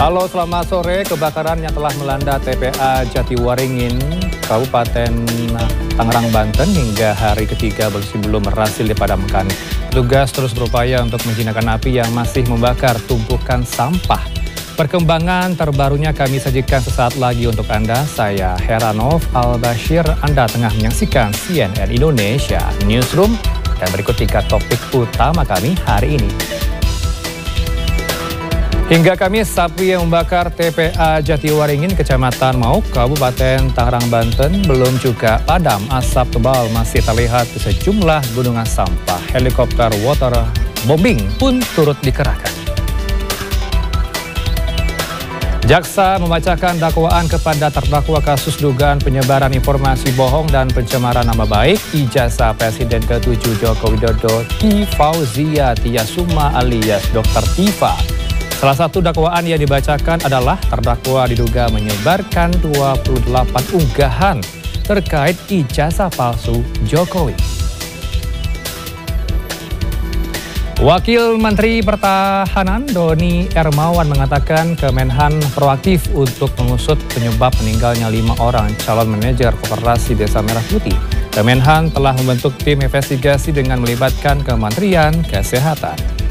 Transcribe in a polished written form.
Halo, selamat sore. Kebakaran yang telah melanda TPA Jatiwaringin, Kabupaten Tangerang, Banten hingga hari ketiga belum berhasil dipadamkan. Petugas terus berupaya untuk menjinakkan api yang masih membakar tumpukan sampah. Perkembangan terbarunya kami sajikan sesaat lagi untuk Anda. Saya Heranov Al-Bashir. Anda tengah menyaksikan CNN Indonesia Newsroom. Dan berikut 3 topik utama kami hari ini. Hingga Kamis, api yang membakar TPA Jatiwaringin, Kecamatan Mauk, Kabupaten Tangerang, Banten belum juga padam. Asap tebal masih terlihat di sejumlah gunungan sampah. Helikopter water bombing pun turut dikerahkan. Jaksa membacakan dakwaan kepada terdakwa kasus dugaan penyebaran informasi bohong dan pencemaran nama baik ijazah Presiden ke-7 Joko Widodo T. Fauzia Tiasuma alias Dr. Tifa. Salah satu dakwaan yang dibacakan adalah terdakwa diduga menyebarkan 28 unggahan terkait ijazah palsu Jokowi. Wakil Menteri Pertahanan Doni Hermawan mengatakan Kemenhan proaktif untuk mengusut penyebab meninggalnya 5 orang calon manajer Koperasi Desa Merah Putih. Kemenhan telah membentuk tim investigasi dengan melibatkan Kementerian Kesehatan.